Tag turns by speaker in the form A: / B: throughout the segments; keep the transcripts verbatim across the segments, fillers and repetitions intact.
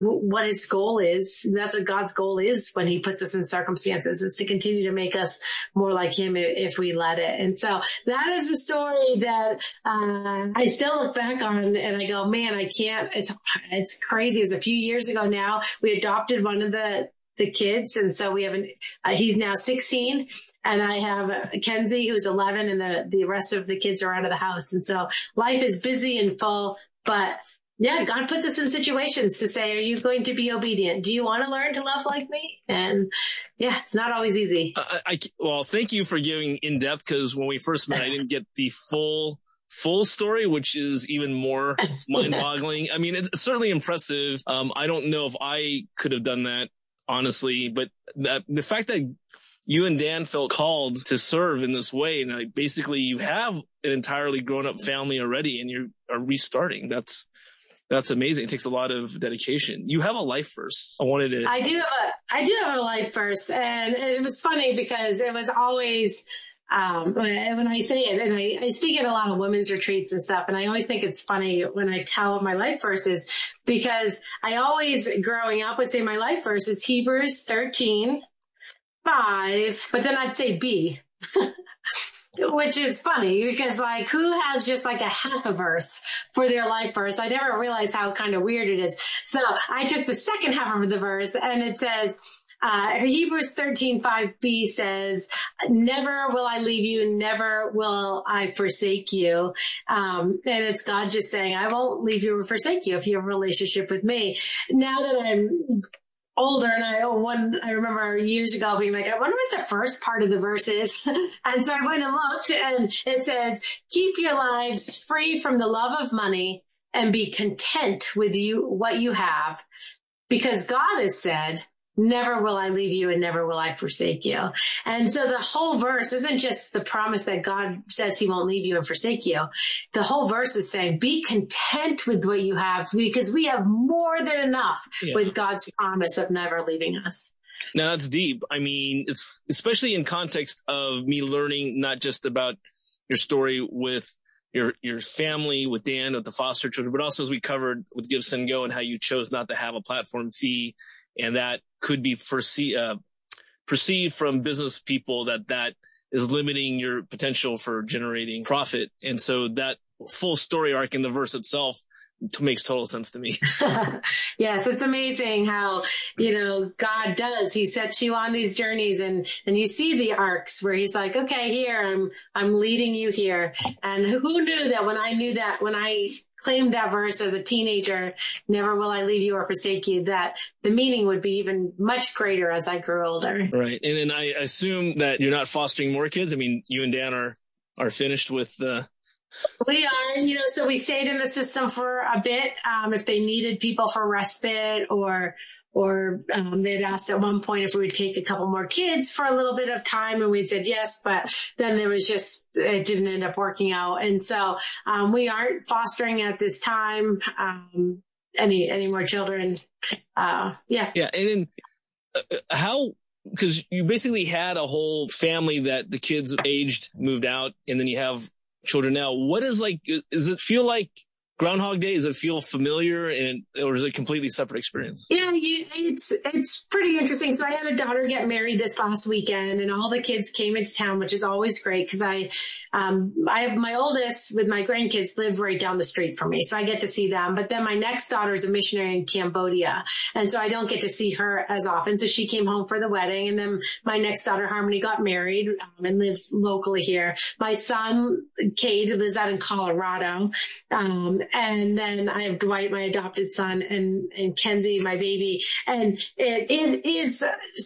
A: what his goal is. That's what God's goal is when he puts us in circumstances, is to continue to make us more like him if we let it. And so that is a story that uh, I still look back on and I go, man, I can't, it's, it's crazy. It was a few years ago now. We adopted one of the, the kids. And so we have an, uh, he's now sixteen. And I have uh, Kenzie, who's eleven, and the, the rest of the kids are out of the house. And so life is busy and full, but yeah, God puts us in situations to say, are you going to be obedient? Do you want to learn to love like me? And yeah, it's not always easy.
B: I, I well, thank you for giving in depth, because when we first met, I didn't get the full, full story, which is even more mind boggling. I mean, it's certainly impressive. Um, I don't know if I could have done that, honestly, but that, the fact that you and Dan felt called to serve in this way, and like, basically you have an entirely grown up family already and you are restarting. That's, That's amazing. It takes a lot of dedication. You have a life verse. I wanted to.
A: I do have a, I do have a life verse. And it was funny because it was always, um, when I say it, and I, I speak at a lot of women's retreats and stuff. And I always think it's funny when I tell my life verses, because I always growing up would say my life verse is Hebrews thirteen, five, but then I'd say B. Which is funny because like who has just like a half a verse for their life verse? I never realized how kind of weird it is. So I took the second half of the verse and it says, uh, Hebrews thirteen, five b says, never will I leave you. Never will I forsake you. Um, and it's God just saying, I won't leave you or forsake you if you have a relationship with me. Now that I'm older, and I one I remember years ago being like, I wonder what the first part of the verse is. And so I went and looked, and it says, keep your lives free from the love of money and be content with you what you have, because God has said, never will I leave you and never will I forsake you. And so the whole verse isn't just the promise that God says he won't leave you and forsake you. The whole verse is saying, be content with what you have, because we have more than enough yeah. with God's promise of never leaving us.
B: Now that's deep. I mean, it's especially in context of me learning not just about your story with your, your family, with Dan, with the foster children, but also as we covered with Give, Send, Go and how you chose not to have a platform fee. And that could be foresee, uh, perceived from business people that that is limiting your potential for generating profit. And so that full story arc in the verse itself makes total sense to me.
A: Yes, it's amazing how, you know, God does. He sets you on these journeys, and, and you see the arcs where he's like, okay, here, I'm, I'm leading you here. And who knew that when I knew that, when I claimed that verse as a teenager, never will I leave you or forsake you, that the meaning would be even much greater as I grew older.
B: Right. And then I assume that you're not fostering more kids. I mean, you and Dan are, are finished with the...
A: We are, you know, so we stayed in the system for a bit. Um, if they needed people for respite, or or um, they'd asked at one point if we would take a couple more kids for a little bit of time, and we said yes, but then there was just, it didn't end up working out. And so um, we aren't fostering at this time um, any any more children. Uh, yeah.
B: Yeah. And then uh, how, because you basically had a whole family that the kids aged, moved out, and then you have children now. What is like, does it feel like Groundhog Day? Does it feel familiar, and or is it a completely separate experience?
A: Yeah, you, it's it's pretty interesting. So I had a daughter get married this last weekend, and all the kids came into town, which is always great because I um I have my oldest with my grandkids live right down the street from me, so I get to see them. But then my next daughter is a missionary in Cambodia, and so I don't get to see her as often. So she came home for the wedding, and then my next daughter Harmony got married um, and lives locally here. My son Cade lives out in Colorado. Um, And then I have Dwight, my adopted son, and, and Kenzie, my baby. And it, it is,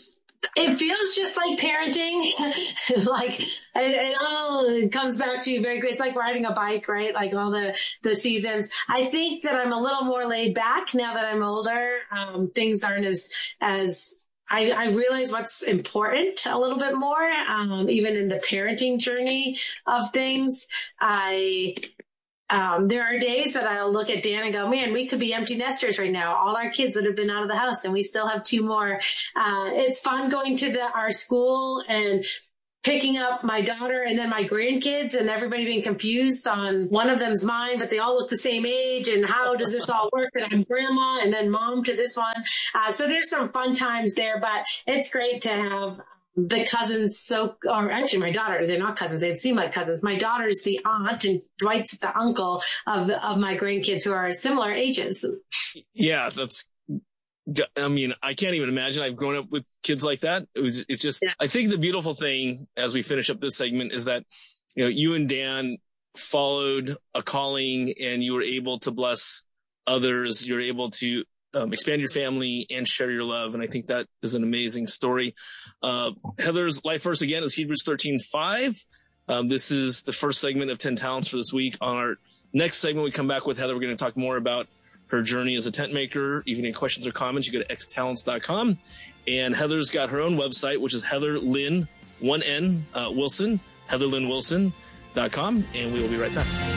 A: it feels just like parenting. Like it, it all comes back to you very quick. It's like riding a bike, right? Like all the, the seasons. I think that I'm a little more laid back now that I'm older. Um, things aren't as, as, I, I realize what's important a little bit more, um, even in the parenting journey of things. I, Um, there are days that I'll look at Dan and go, man, we could be empty nesters right now. All our kids would have been out of the house and we still have two more. Uh, it's fun going to the, our school and picking up my daughter and then my grandkids and everybody being confused on one of them's mine, but they all look the same age. And how does this all work that I'm grandma and then mom to this one? Uh, so there's some fun times there, but it's great to have the cousins. So, or actually my daughter, they're not cousins. They seem like cousins. My daughter's the aunt and Dwight's the uncle of, of my grandkids who are similar ages.
B: Yeah, that's, I mean, I can't even imagine. I've grown up with kids like that. It was, it's just, yeah. I think the beautiful thing as we finish up this segment is that, you know, you and Dan followed a calling and you were able to bless others. You're able to um, expand your family and share your love. And I think that is an amazing story. Uh, Heather's life verse again is Hebrews thirteen five. Um, this is the first segment of ten Talents for this week. On our next segment, we come back with Heather. We're going to talk more about her journey as a tent maker. If you have any questions or comments, you go to x talents dot com. And Heather's got her own website, which is Heather Lynn, one N, uh, Wilson, heather lynn wilson dot com. And we will be right back.